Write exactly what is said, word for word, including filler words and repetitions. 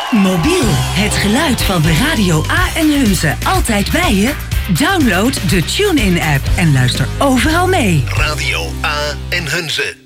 Mobiel, het geluid van de Radio A en Hunze altijd bij je? Download de TuneIn-app en luister overal mee. Radio A en Hunze.